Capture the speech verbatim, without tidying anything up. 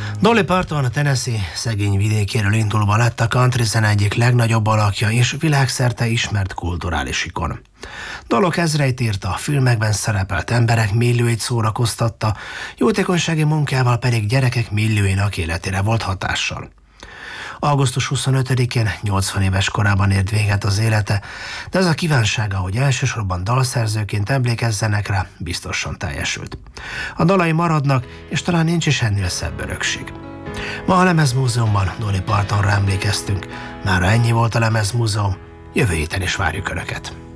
Dolly Parton a Tennessee szegény vidékéről indulva lett a country zene egyik legnagyobb alakja és világszerte ismert kulturális ikon. Dalok ezreit írta, filmekben szerepelt, emberek millióit szórakoztatta, jótékonysági munkával pedig gyerekek millióinak életére volt hatással. augusztus huszonötödikén nyolcvan éves korában ért véget az élete, de az a kívánsága, hogy elsősorban dalszerzőként emlékezzenek rá, biztosan teljesült. A dalai maradnak, és talán nincs is ennél szebb örökség. Ma a Lemezmúzeumban Dolly Partonra emlékeztünk, mára ennyi volt a Lemezmúzeum, jövő héten is várjuk Önöket.